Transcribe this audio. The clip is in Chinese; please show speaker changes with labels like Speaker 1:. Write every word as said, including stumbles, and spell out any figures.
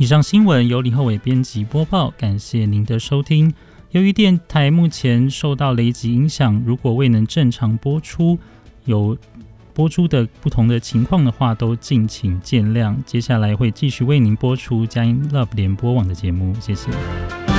Speaker 1: 以上新闻由李厚伟编辑播报，感谢您的收听。由于电台目前受到雷击影响，如果未能正常播出，有播出的不同的情况的话，都敬请见谅。接下来会继续为您播出佳音 Love 联播网的节目，谢谢。